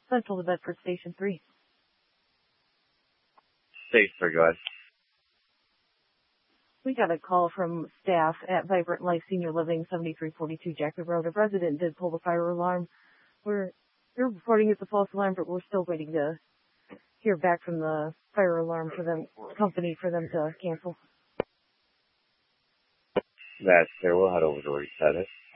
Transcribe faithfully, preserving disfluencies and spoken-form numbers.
Central to Bedford Station three. Station three, go ahead. We got a call from staff at Vibrant Life Senior Living, seventy-three forty-two Jackson Road. A resident did pull the fire alarm. We're, we're reporting it's a false alarm, but we're still waiting to hear back from the fire alarm for them, company for them to cancel. That's fair. We'll head over to reset it.